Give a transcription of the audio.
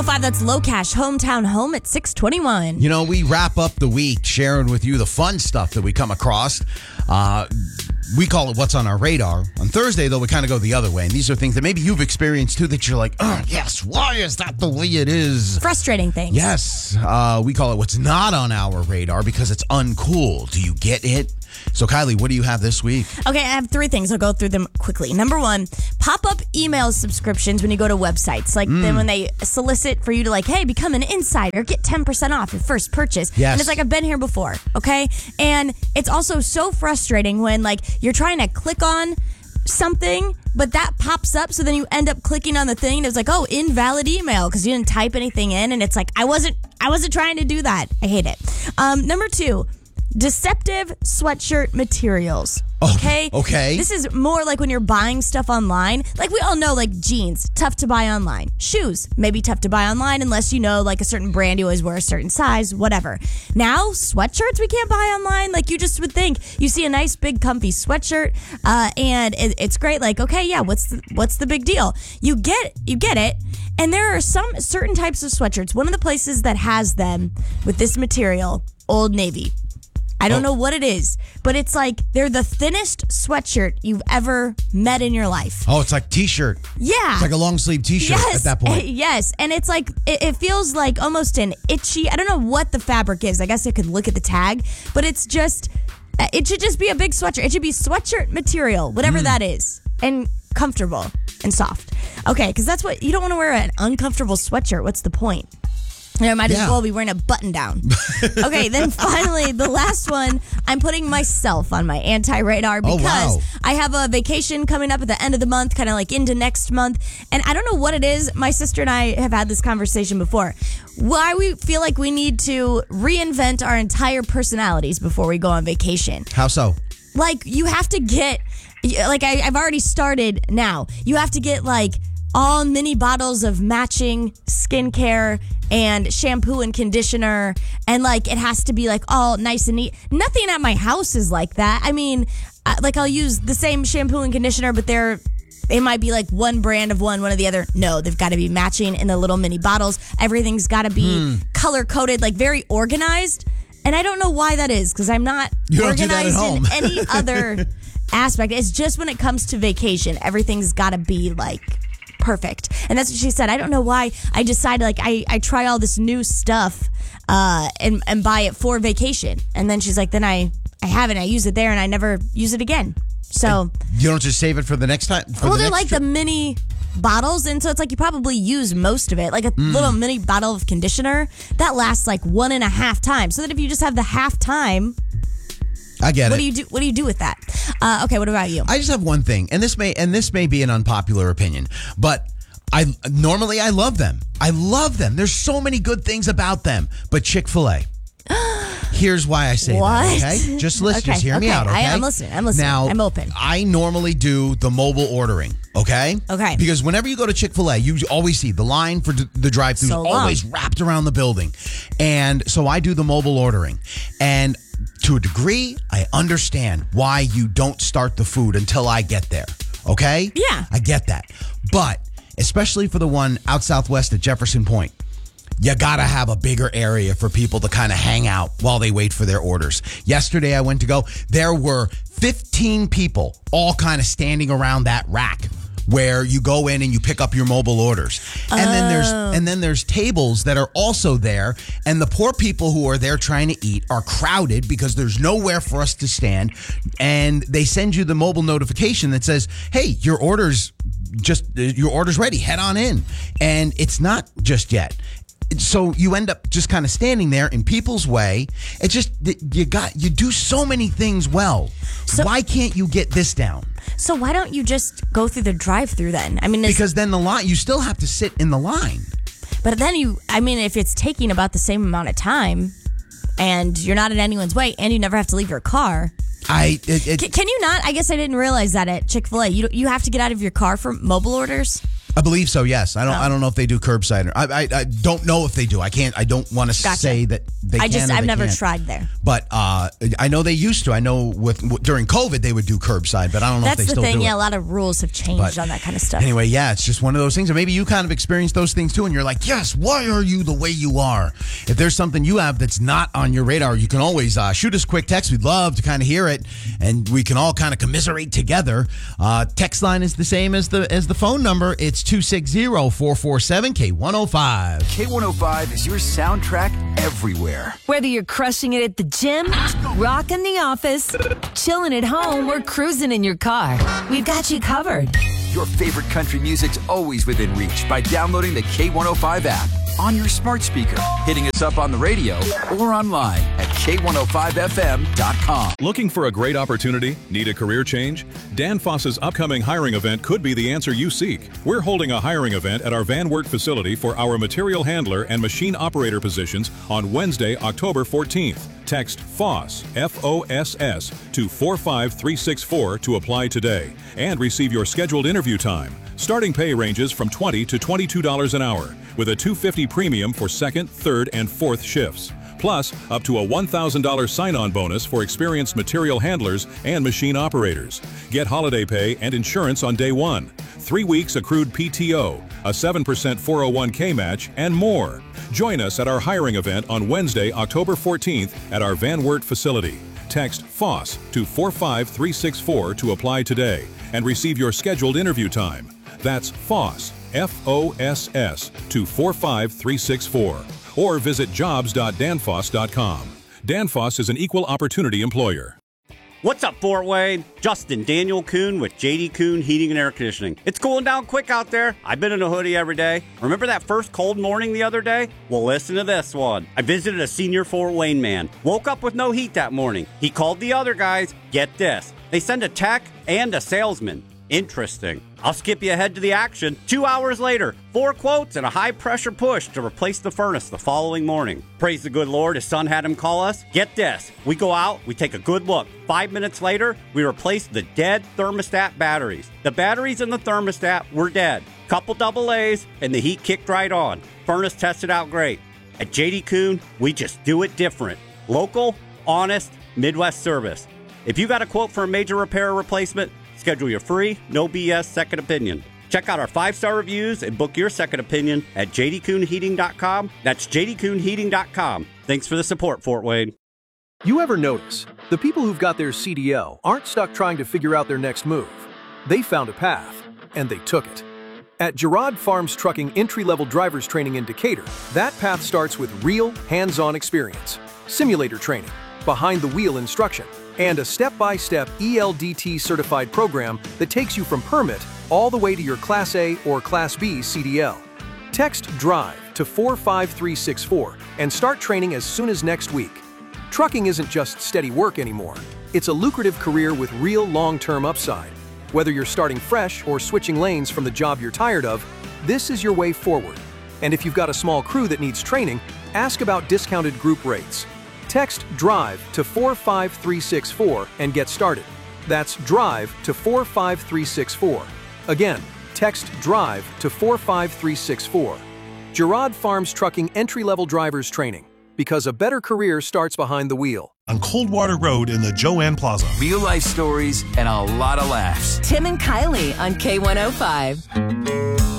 That's Low Cash, Hometown Home at 621. You know, we wrap up the week sharing with you the fun stuff that we come across. We call it What's on Our Radar. On Thursday, though, we kind of go the other way. And these are things that maybe you've experienced, too, that you're like, oh, yes, why is that the way it is? Frustrating things. Yes. We call it What's Not on Our Radar because it's uncool. Do you get it? So, Kylie, what do you have this week? Okay, I have 3 things. I'll go through them quickly. Number 1, pop-up email subscriptions when you go to websites. Like then when they solicit for you to like, hey, become an insider, get 10% off your first purchase. Yes. And it's like, I've been here before, okay? And it's also so frustrating when like you're trying to click on something, but that pops up, so then you end up clicking on the thing and it's like, oh, invalid email because you didn't type anything in, and it's like, I wasn't trying to do that. I hate it. Number 2, deceptive sweatshirt materials. Okay? Okay. This is more like when you're buying stuff online. Like we all know, like jeans, tough to buy online. Shoes, maybe tough to buy online unless you know like a certain brand, you always wear a certain size, whatever. Now, sweatshirts we can't buy online. Like you just would think you see a nice big comfy sweatshirt and it's great. Like, okay, yeah, what's the big deal? You get it. And there are some certain types of sweatshirts. One of the places that has them with this material, Old Navy. I don't know what it is, but it's like they're the thinnest sweatshirt you've ever met in your life. Oh, it's like t-shirt. Yeah. It's like a long sleeve t-shirt at that point. Yes. And it's like, it feels like almost an itchy, I don't know what the fabric is. I guess I could look at the tag, but it's just, it should just be a big sweatshirt. It should be sweatshirt material, whatever that is, and comfortable and soft. Okay, because that's what, you don't want to wear an uncomfortable sweatshirt. What's the point? I might as well be wearing a button down. Okay, then finally, the last one, I'm putting myself on my anti-radar because I have a vacation coming up at the end of the month, kind of like into next month. And I don't know what it is. My sister and I have had this conversation before. Why we feel like we need to reinvent our entire personalities before we go on vacation. How so? Like, you have to get, like I've already started now. You have to get like all mini bottles of matching skincare and shampoo and conditioner, and like it has to be like all nice and neat. Nothing at my house is like that. I mean, like I'll use the same shampoo and conditioner, but they might be like one brand of one of the other. No, they've got to be matching in the little mini bottles. Everything's got to be color coded, like very organized. And I don't know why that is, because I'm not organized in any other aspect. It's just when it comes to vacation, everything's got to be like perfect. And that's what she said. I don't know why I decided, like, I try all this new stuff and buy it for vacation. And then she's like, then I have it, I use it there, and I never use it again. So you don't just save it for the next time? They're like the mini bottles, and so it's like you probably use most of it. Like a little mini bottle of conditioner, that lasts like 1.5 times. So that if you just have the half time, I get it. What do you do with that? Okay, what about you? I just have one thing, and this may be an unpopular opinion, but I love them. I love them. There's so many good things about them, but Chick-fil-A. Here's why I say that, okay? Just hear me out, okay? I'm listening. Now, I'm open. I normally do the mobile ordering, okay? Okay. Because whenever you go to Chick-fil-A, you always see the line for the drive-thru is always wrapped around the building. And so I do the mobile ordering. And to a degree, I understand why you don't start the food until I get there, okay? Yeah. I get that. But especially for the one out southwest at Jefferson Point, you gotta have a bigger area for people to kind of hang out while they wait for their orders. Yesterday I went to go, there were 15 people all kind of standing around that rack where you go in and you pick up your mobile orders. And then there's tables that are also there, and the poor people who are there trying to eat are crowded because there's nowhere for us to stand, and they send you the mobile notification that says, hey, your order's ready, head on in. And it's not just yet. So you end up just kind of standing there in people's way. It's just you do so many things well. So why can't you get this down? So why don't you just go through the drive-thru then? I mean, because then you still have to sit in the line. But then if it's taking about the same amount of time, and you're not in anyone's way, and you never have to leave your car. Can you not? I guess I didn't realize that at Chick-fil-A. You have to get out of your car for mobile orders? I believe so. Yes. I don't know if they do curbside. I don't know if they do. I don't want to say that they can. I've never can't. tried there. But I know they used to. I know during COVID they would do curbside, but I don't know if they still do it. That's the thing. Yeah, a lot of rules have changed on that kind of stuff. Anyway, yeah, it's just one of those things. Or maybe you kind of experience those things too, and you're like, yes, why are you the way you are? If there's something you have that's not on your radar, you can always shoot us a quick text. We'd love to kind of hear it, and we can all kind of commiserate together. Text line is the same as the phone number. It's 260-447-K105. K105 is your soundtrack everywhere. Whether you're crushing it at the gym, rocking the office, chilling at home, or cruising in your car, we've got you covered. Your favorite country music's always within reach by downloading the K105 app on your smart speaker, hitting us up on the radio, or online at K105FM.com. Looking for a great opportunity? Need a career change? Danfoss's upcoming hiring event could be the answer you seek. We're holding a hiring event at our Van Wert facility for our material handler and machine operator positions on Wednesday, October 14th. Text FOSS, F-O-S-S, to 45364 to apply today and receive your scheduled interview time. Starting pay ranges from $20 to $22 an hour, with a $250 premium for second, third, and fourth shifts. Plus, up to a $1,000 sign-on bonus for experienced material handlers and machine operators. Get holiday pay and insurance on day one, 3 weeks accrued PTO, a 7% 401k match, and more. Join us at our hiring event on Wednesday, October 14th at our Van Wert facility. Text FOSS to 45364 to apply today and receive your scheduled interview time. That's FOSS, F-O-S-S, to 45364. Or visit jobs.danfoss.com. Danfoss is an equal opportunity employer. What's up, Fort Wayne? Justin Daniel Kuhn with JD Kuhn Heating and Air Conditioning. It's cooling down quick out there. I've been in a hoodie every day. Remember that first cold morning the other day? Well, listen to this one. I visited a senior Fort Wayne man. Woke up with no heat that morning. He called the other guys. Get this. They send a tech and a salesman. Interesting. I'll skip you ahead to the action. 2 hours later, 4 quotes and a high-pressure push to replace the furnace the following morning. Praise the good Lord, his son had him call us. Get this. We go out, we take a good look. 5 minutes later, we replace the dead thermostat batteries. The batteries in the thermostat were dead. Couple double A's, and the heat kicked right on. Furnace tested out great. At JD Kuhn, we just do it different. Local, honest, Midwest service. If you got a quote for a major repair or replacement, schedule your free, no BS second opinion. Check out our 5-star reviews and book your second opinion at jdkuhnheating.com. That's jdkuhnheating.com. Thanks for the support, Fort Wayne. You ever notice the people who've got their CDL aren't stuck trying to figure out their next move? They found a path, and they took it. At Girard Farms Trucking Entry-Level Drivers Training in Decatur, that path starts with real, hands-on experience, simulator training, behind-the-wheel instruction, and a step-by-step ELDT certified program that takes you from permit all the way to your Class A or Class B CDL. Text DRIVE to 45364 and start training as soon as next week. Trucking isn't just steady work anymore. It's a lucrative career with real long-term upside. Whether you're starting fresh or switching lanes from the job you're tired of, this is your way forward. And if you've got a small crew that needs training, ask about discounted group rates. Text DRIVE to 45364 and get started. That's DRIVE to 45364. Again, text DRIVE to 45364. Girard Farms Trucking Entry-Level Drivers Training. Because a better career starts behind the wheel. On Coldwater Road in the Joanne Plaza. Real life stories and a lot of laughs. Tim and Kylie on K105.